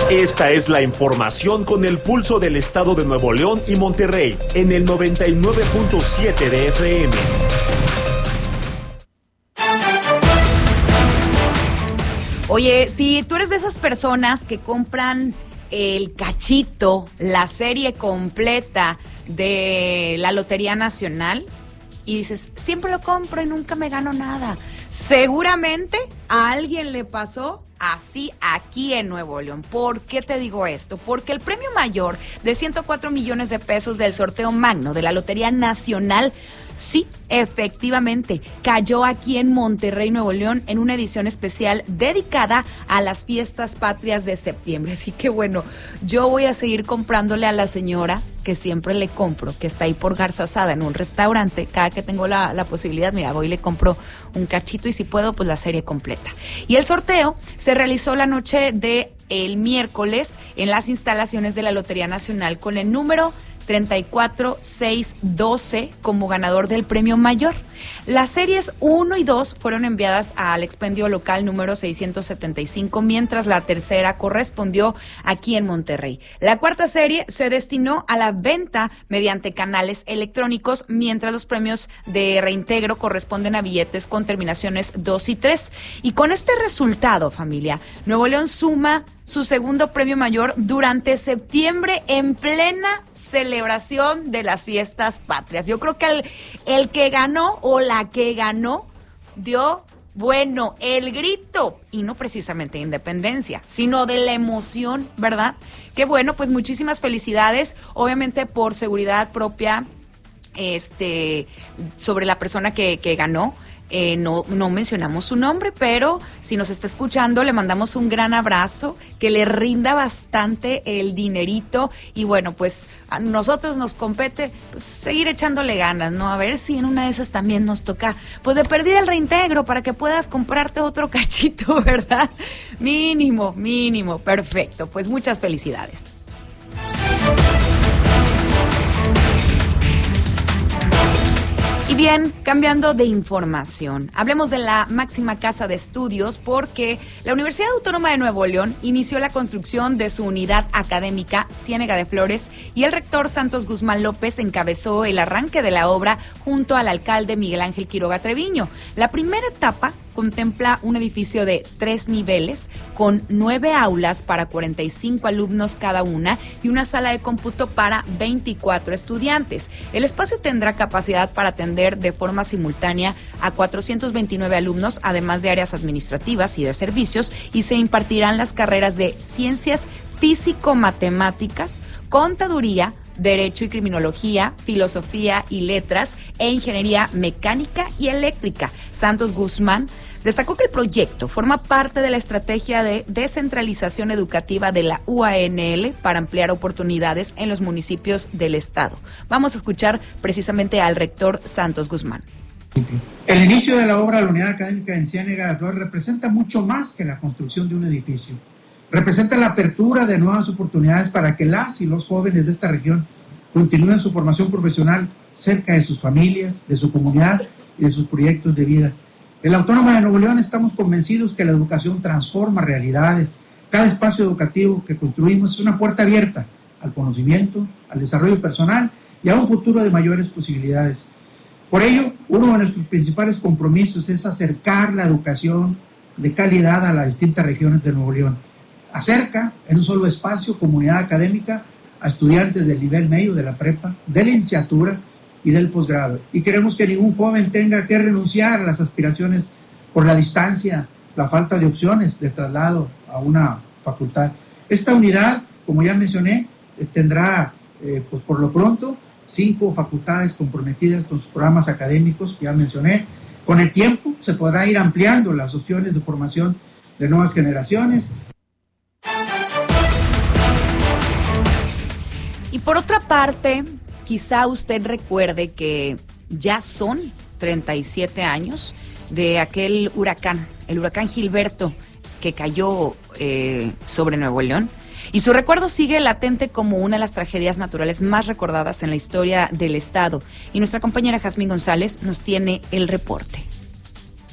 Esta es la información con el pulso del estado de Nuevo León y Monterrey en el 99.7 de FM. Oye, si tú eres de esas personas que compran el cachito, la serie completa de la Lotería Nacional y dices, siempre lo compro y nunca me gano nada, seguramente a alguien le pasó así aquí en Nuevo León. ¿Por qué te digo esto? Porque el premio mayor de 104 millones de pesos del sorteo magno de la Lotería Nacional, sí, efectivamente, cayó aquí en Monterrey, Nuevo León, en una edición especial dedicada a las fiestas patrias de septiembre. Así que bueno, yo voy a seguir comprándole a la señora que siempre le compro, que está ahí por Garza Asada en un restaurante. Cada que tengo la posibilidad, mira, voy y le compro un cachito y si puedo, pues la serie completa. Y el sorteo se realizó la noche de el miércoles en las instalaciones de la Lotería Nacional con el número 34612 como ganador del premio mayor. Las series 1 y 2 fueron enviadas al expendio local número 675, mientras la tercera correspondió aquí en Monterrey. La cuarta serie se destinó a la venta mediante canales electrónicos, mientras los premios de reintegro corresponden a billetes con terminaciones 2 y 3. Y con este resultado, familia, Nuevo León suma su segundo premio mayor durante septiembre en plena celebración de las fiestas patrias. Yo creo que el que ganó o la que ganó dio, bueno, el grito, y no precisamente de independencia, sino de la emoción, ¿verdad? Qué bueno, pues muchísimas felicidades, obviamente por seguridad propia, sobre la persona que ganó. No mencionamos su nombre, pero si nos está escuchando, le mandamos un gran abrazo, que le rinda bastante el dinerito y bueno, pues a nosotros nos compete pues, seguir echándole ganas, ¿no? A ver si en una de esas también nos toca, pues de perdida el reintegro para que puedas comprarte otro cachito, ¿verdad? Mínimo, perfecto, pues muchas felicidades. Y bien, cambiando de información, hablemos de la máxima casa de estudios porque la Universidad Autónoma de Nuevo León inició la construcción de su unidad académica Ciénega de Flores y el rector Santos Guzmán López encabezó el arranque de la obra junto al alcalde Miguel Ángel Quiroga Treviño. La primera etapa contempla un edificio de 3 niveles con 9 aulas para 45 alumnos cada una y una sala de cómputo para 24 estudiantes. El espacio tendrá capacidad para atender de forma simultánea a 429 alumnos, además de áreas administrativas y de servicios, y se impartirán las carreras de Ciencias Físico-Matemáticas, Contaduría, Derecho y Criminología, Filosofía y Letras e Ingeniería Mecánica y Eléctrica. Santos Guzmán destacó que el proyecto forma parte de la estrategia de descentralización educativa de la UANL para ampliar oportunidades en los municipios del estado. Vamos a escuchar precisamente al rector Santos Guzmán. El inicio de la obra de la unidad académica en Ciénega de Flores representa mucho más que la construcción de un edificio. Representa la apertura de nuevas oportunidades para que las y los jóvenes de esta región continúen su formación profesional cerca de sus familias, de su comunidad y de sus proyectos de vida. En la Autónoma de Nuevo León estamos convencidos que la educación transforma realidades. Cada espacio educativo que construimos es una puerta abierta al conocimiento, al desarrollo personal y a un futuro de mayores posibilidades. Por ello, uno de nuestros principales compromisos es acercar la educación de calidad a las distintas regiones de Nuevo León. Acerca en un solo espacio comunidad académica a estudiantes del nivel medio, de la prepa, de la licenciatura y del posgrado. Y queremos que ningún joven tenga que renunciar a las aspiraciones por la distancia, la falta de opciones de traslado a una facultad. Esta unidad, como ya mencioné, tendrá, pues por lo pronto, 5 facultades comprometidas con sus programas académicos, que ya mencioné. Con el tiempo se podrá ir ampliando las opciones de formación de nuevas generaciones. Y por otra parte, quizá usted recuerde que ya son 37 años de aquel huracán, el huracán Gilberto, que cayó sobre Nuevo León. Y su recuerdo sigue latente como una de las tragedias naturales más recordadas en la historia del estado. Y nuestra compañera Jazmín González nos tiene el reporte.